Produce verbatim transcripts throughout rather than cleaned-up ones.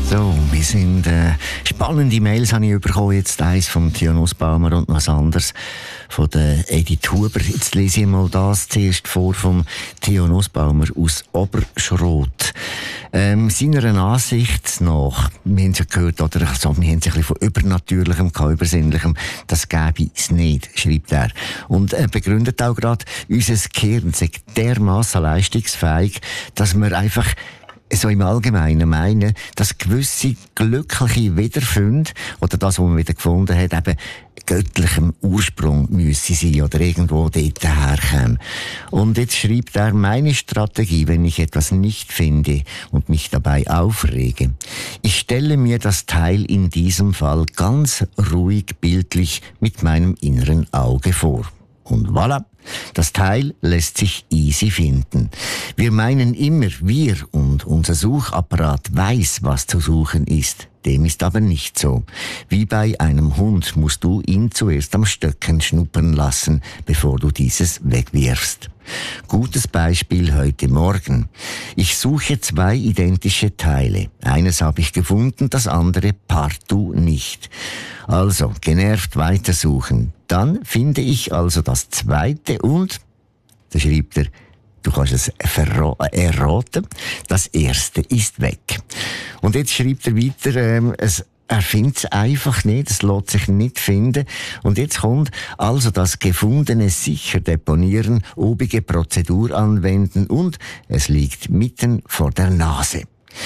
So, wir sind äh, spannende Mails habe ich bekommen, jetzt eins von Theo Nussbaumer und noch was anderes von der Edith Huber. Jetzt lese ich mal das zuerst vor vom Theo Nussbaumer aus Oberschrot. Ähm, seiner Ansicht nach, wir haben es ja gehört, oder, also, wir haben es ein bisschen von Übernatürlichem, Übersinnlichem, das gäbe es nicht, schreibt er. Und er begründet auch gerade, unser Gehirn sei dermassen leistungsfähig, dass wir einfach so im Allgemeinen meinen, dass gewisse glückliche Wiederfunde oder das, was man wieder gefunden hat, eben göttlichem Ursprung müsse sein oder irgendwo dort herkommen. Und jetzt schreibt er, meine Strategie, wenn ich etwas nicht finde und mich dabei aufrege. Ich stelle mir das Teil in diesem Fall ganz ruhig bildlich mit meinem inneren Auge vor. Und voilà, das Teil lässt sich easy finden. Wir meinen immer, wir und unser Suchapparat weiß, was zu suchen ist. Dem ist aber nicht so. Wie bei einem Hund musst du ihn zuerst am Stöcken schnuppern lassen, bevor du dieses wegwirfst. Gutes Beispiel heute Morgen. Ich suche zwei identische Teile. Eines habe ich gefunden, das andere partout nicht. Also, genervt weitersuchen. Dann finde ich also das zweite und, da schreibt er, du kannst es erraten, das erste ist weg. Und jetzt schreibt er weiter, ähm, es Er findet es einfach nicht, es lässt sich nicht finden. Und jetzt kommt also das Gefundene sicher deponieren, obige Prozedur anwenden und es liegt mitten vor der Nase.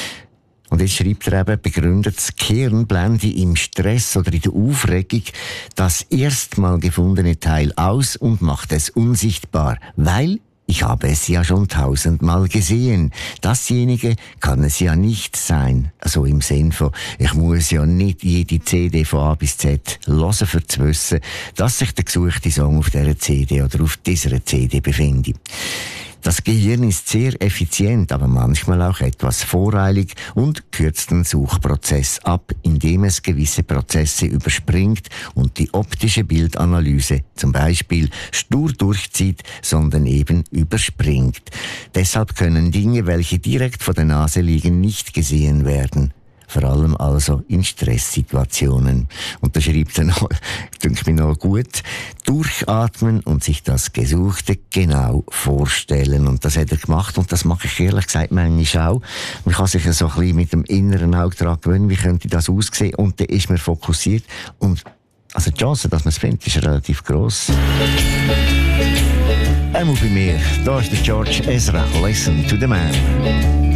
Und jetzt schreibt er eben, begründet das Gehirn blende im Stress oder in der Aufregung das erstmal gefundene Teil aus und macht es unsichtbar, weil ich habe es ja schon tausendmal gesehen. Dasjenige kann es ja nicht sein. Also im Sinn von, ich muss ja nicht jede C D von A bis Z hören, für zu wissen, dass sich der gesuchte Song auf dieser C D oder auf dieser C D befindet. Das Gehirn ist sehr effizient, aber manchmal auch etwas voreilig und kürzt den Suchprozess ab, indem es gewisse Prozesse überspringt und die optische Bildanalyse zum Beispiel stur durchzieht, sondern eben überspringt. Deshalb können Dinge, welche direkt vor der Nase liegen, nicht gesehen werden. Vor allem also in Stresssituationen. Und da schreibt er noch, denke mir noch gut, durchatmen und sich das Gesuchte genau vorstellen. Und das hat er gemacht und das mache ich ehrlich gesagt manchmal auch. Man kann sich ja so ein bisschen mit dem inneren Auge daran gewöhnen, wie könnte das aussehen, und dann ist man fokussiert. Und also die Chance, dass man es findet, ist relativ gross. Einmal bei mir, da ist der George Ezra, Listen to the Man.